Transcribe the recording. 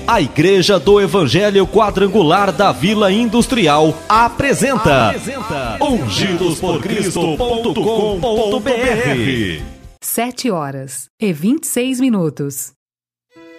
A Igreja do Evangelho Quadrangular da Vila Industrial apresenta ungidosporcristo.com.br. 7h26.